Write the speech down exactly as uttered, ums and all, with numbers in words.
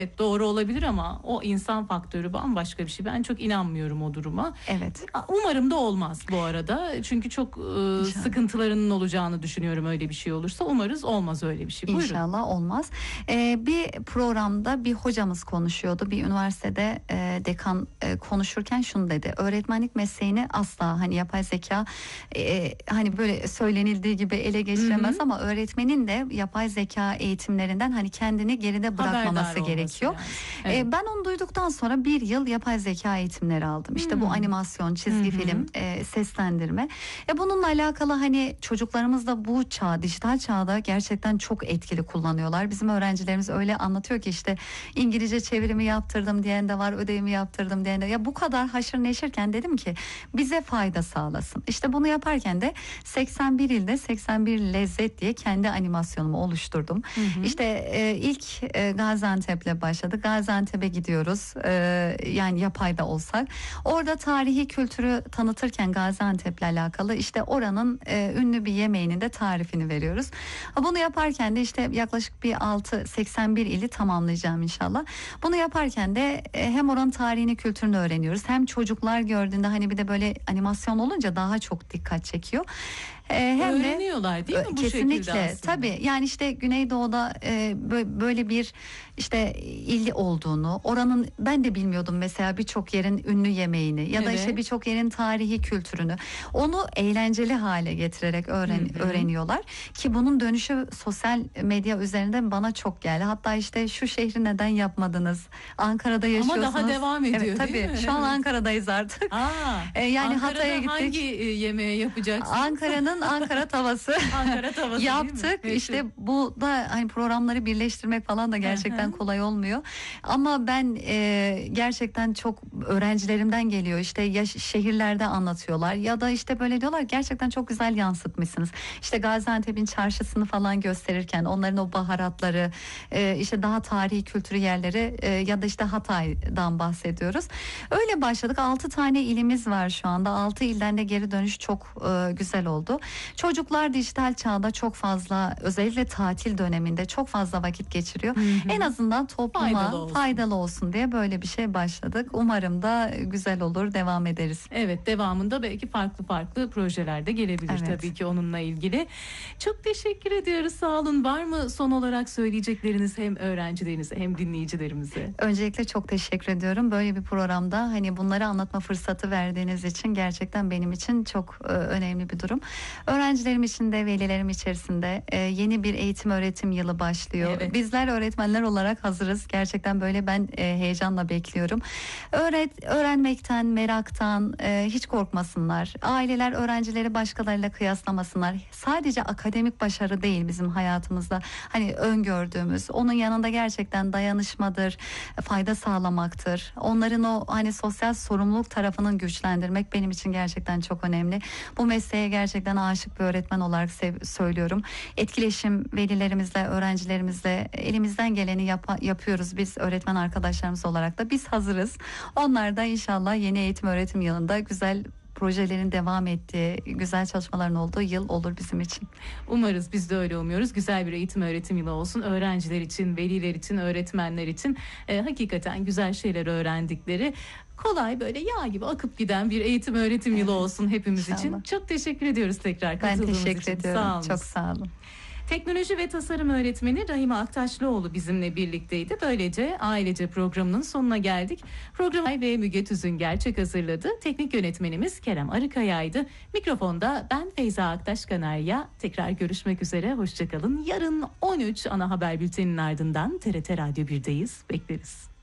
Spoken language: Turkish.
Evet, doğru olabilir ama o insan faktörü bambaşka bir şey. Ben çok inanmıyorum o duruma. Evet. Umarım da olmaz bu arada. Çünkü çok e, sıkıntılarının olacağını düşünüyorum öyle bir şey olursa. Umarız olmaz öyle bir şey. Buyurun. İnşallah olmaz. Ee, bir programda bir hocamız konuşuyordu. Bir üniversitede e, dekan e, konuşurken şunu dedi. Öğretmenlik mesleğini asla hani yapay zeka e, hani böyle söylenildiği gibi ele geçiremez, hı hı. ama öğretmenin de yapay zeka eğitimlerinden hani kendini geride bırakmaması gerekiyor. Yani. Evet. Ee, ben onu duyduktan sonra bir yıl yapay zeka eğitimleri aldım. İşte hmm. bu animasyon, çizgi hmm. film, e, seslendirme. E, bununla alakalı hani çocuklarımız da bu çağ, dijital çağda gerçekten çok etkili kullanıyorlar. Bizim öğrencilerimiz öyle anlatıyor ki işte İngilizce çevirimi yaptırdım diyen de var, ödevimi yaptırdım diyen de. Ya bu kadar haşır neşirken dedim ki bize fayda sağlasın. İşte bunu yaparken de seksen bir ilde seksen bir lezzet diye kendi animasyonumu oluşturdum. Hı hı. İşte e, ilk e, Gaziantep'le başladık. Gaziantep'e gidiyoruz. E, yani yapayda olsak. Orada tarihi kültürü tanıtırken Gaziantep'le alakalı işte oranın e, ünlü bir yemeğinin de tarifini veriyoruz. Bunu yaparken de işte yaklaşık bir altı seksen bir ili tamamlayacağım inşallah. Bunu yaparken de e, hem oranın tarihini, kültürünü öğreniyoruz. Hem çocuklar gördüğünde hani bir de böyle animasyon olunca daha çok dikkat çekiyor. Hem öğreniyorlar değil mi bu kesinlikle, şekilde aslında? Tabii yani işte Güneydoğu'da e, böyle bir işte il olduğunu, oranın ben de bilmiyordum mesela birçok yerin ünlü yemeğini ya da evet. işte birçok yerin tarihi kültürünü, onu eğlenceli hale getirerek öğren, hı hı. öğreniyorlar ki bunun dönüşü sosyal medya üzerinden bana çok geldi. Hatta işte şu şehri neden yapmadınız? Ankara'da yaşıyorsunuz. Ama daha devam ediyor evet, tabii. değil mi? Şu an Ankara'dayız artık. Aa, ee, yani Ankara'da Hatay'a gittik. Hangi yemeği yapacaksınız? Ankara'nın Ankara tavası. Ankara tavası yaptık. İşte bu da hani programları birleştirmek falan da gerçekten kolay olmuyor. Ama ben e, gerçekten çok öğrencilerimden geliyor. İşte ya şehirlerde anlatıyorlar ya da işte böyle diyorlar gerçekten çok güzel yansıtmışsınız. İşte Gaziantep'in çarşısını falan gösterirken onların o baharatları, e, işte daha tarihi kültürü yerleri e, ya da işte Hatay'dan bahsediyoruz. Öyle başladık. altı tane ilimiz var şu anda. altı ilden de geri dönüş çok e, güzel oldu. Çocuklar dijital çağda çok fazla, özellikle tatil döneminde çok fazla vakit geçiriyor. Hı hı. En azından topluma faydalı olsun. faydalı olsun diye böyle bir şey başladık. Umarım da güzel olur, devam ederiz. Evet, devamında belki farklı farklı projeler de gelebilir evet. tabii ki onunla ilgili. Çok teşekkür ediyoruz, sağ olun. Var mı son olarak söyleyecekleriniz hem öğrencilerinize hem dinleyicilerimize? Öncelikle çok teşekkür ediyorum. Böyle bir programda hani bunları anlatma fırsatı verdiğiniz için gerçekten benim için çok e, önemli bir durum. Öğrencilerim için de velilerim içerisinde e, yeni bir eğitim öğretim yılı başlıyor. Evet. Bizler öğretmenler olarak hazırız. Gerçekten böyle ben e, heyecanla bekliyorum. Öğret, öğrenmekten, meraktan e, hiç korkmasınlar. Aileler öğrencileri başkalarıyla kıyaslamasınlar. Sadece akademik başarı değil bizim hayatımızda hani öngördüğümüz. Onun yanında gerçekten dayanışmadır, fayda sağlamaktır. Onların o hani sosyal sorumluluk tarafının güçlendirmek benim için gerçekten çok önemli. Bu mesleğe gerçekten aşık bir öğretmen olarak sev- söylüyorum. Etkileşim velilerimizle, öğrencilerimizle elimizden geleni yap- yapıyoruz biz öğretmen arkadaşlarımız olarak da. Biz hazırız. Onlar da inşallah yeni eğitim öğretim yılında güzel projelerin devam ettiği, güzel çalışmaların olduğu yıl olur bizim için. Umarız, biz de öyle umuyoruz. Güzel bir eğitim öğretim yılı olsun. Öğrenciler için, veliler için, öğretmenler için e, hakikaten güzel şeyler öğrendikleri, kolay böyle yağ gibi akıp giden bir eğitim öğretim yılı olsun hepimiz İnşallah. için. Çok teşekkür ediyoruz tekrar katıldığınız için. Ben teşekkür için. ediyorum. Sağ olun. Çok sağ olun. Teknoloji ve tasarım öğretmeni Rahime Aktaşlıoğlu bizimle birlikteydi. Böylece Ailece programının sonuna geldik. Programı ve Müge Tüzün Gerçek hazırladı. Teknik yönetmenimiz Kerem Arıkaya'ydı. Mikrofonda ben Feyza Aktaş Kanarya. Tekrar görüşmek üzere. Hoşçakalın. Yarın on üç ana haber bülteninin ardından T R T Radyo bir'deyiz. Bekleriz.